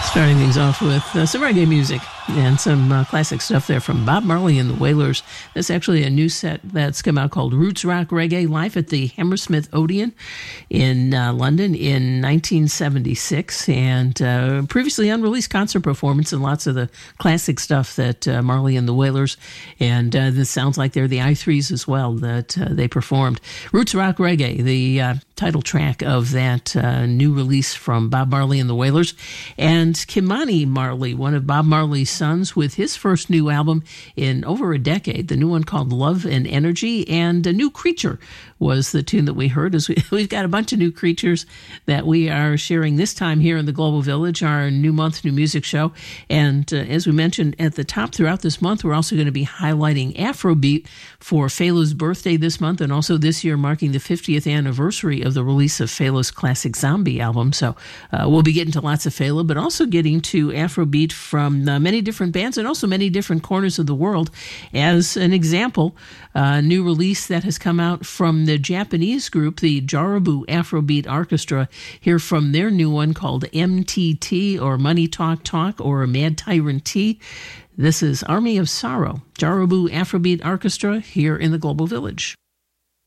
Starting things off with some reggae music and some classic stuff there from Bob Marley and the Wailers. That's actually a new set that's come out called Roots Rock Reggae, live at the Hammersmith Odeon in London in 1976, and previously unreleased concert performance and lots of the classic stuff that Marley and the Wailers, and this sounds like they're the I3s as well, that they performed. Roots Rock Reggae, the title track of that new release from Bob Marley and the Wailers. And Ky-Mani Marley, one of Bob Marley's sons, with his first new album in over a decade, the new one called Love and Energy, and A New Creature was the tune that we heard. As we've got a bunch of new creatures that we are sharing this time here in the Global Village, our new month, new music show. And as we mentioned at the top, throughout this month, we're also going to be highlighting Afrobeat for Fela's birthday this month, and also this year marking the 50th anniversary of the release of Fela's classic Zombie album. So we'll be getting to lots of Fela, but also getting to Afrobeat from many different bands and also many different corners of the world. As an example, a new release that has come out from the Japanese group, the Jarabu Afrobeat Orchestra, here from their new one called MTT, or Money Talk Talk, or Mad Tyrant T. This is Army of Sorrow, Jarabu Afrobeat Orchestra, here in the Global Village.